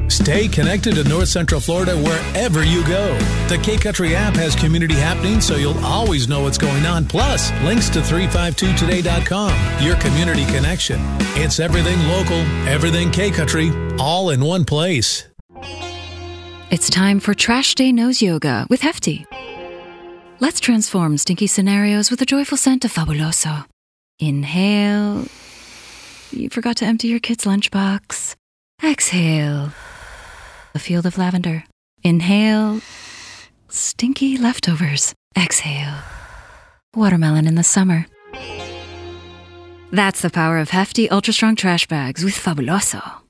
Stay connected to North Central Florida wherever you go. The K-Country app has community happenings, so you'll always know what's going on. Plus, links to 352today.com, your community connection. It's everything local, everything K-Country, all in one place. It's time for Trash Day Nose Yoga with Hefty. Let's transform stinky scenarios with a joyful scent of Fabuloso. Inhale. You forgot to empty your kid's lunchbox. Exhale. A field of lavender. Inhale. Stinky leftovers. Exhale. Watermelon in the summer. That's the power of Hefty Ultra Strong Trash Bags with Fabuloso.